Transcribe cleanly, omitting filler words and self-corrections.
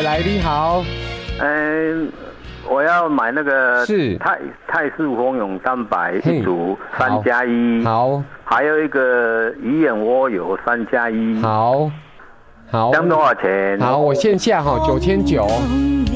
来，你好。 我要买那个是泰式蜂蛹蛋白一组3+1， 好， 还有一个鱼眼蜗油3+1， 好， 这样多少钱？ 好，我线下哈9900。